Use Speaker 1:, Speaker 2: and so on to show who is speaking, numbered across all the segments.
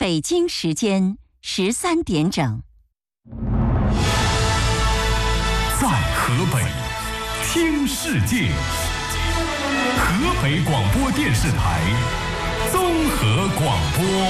Speaker 1: 北京时间13点整。
Speaker 2: 在河北听世界，河北广播电视台综合广播。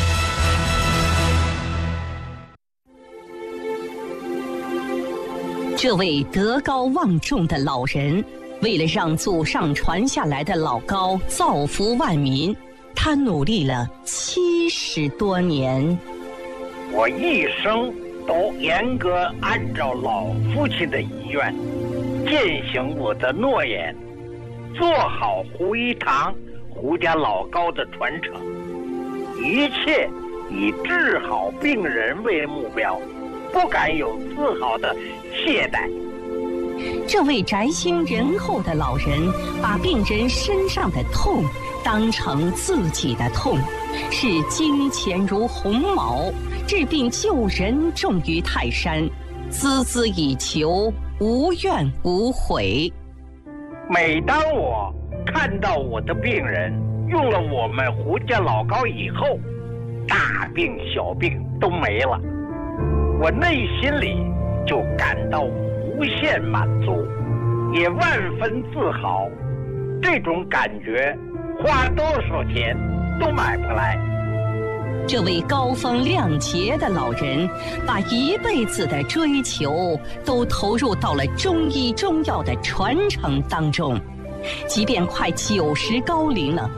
Speaker 3: 这位德高望重的老人，为了让祖上传下来的老高造福万民，他努力了70多年。
Speaker 4: 我一生都严格按照老父亲的遗愿，践行我的诺言，做好胡一堂、胡家老高的传承，一切以治好病人为目标，不敢有丝毫的懈怠。
Speaker 3: 这位宅心仁厚的老人，把病人身上的痛当成自己的痛，视金钱如鸿毛，治病救人重于泰山，孜孜以求，无怨无悔。
Speaker 4: 每当我看到我的病人用了我们胡家老高以后，大病小病都没了，我内心里就感到无限满足，也万分自豪。这种感觉花多少钱都买不来。
Speaker 3: 这位高风亮节的老人，把一辈子的追求都投入到了中医中药的传承当中，即便快90高龄了，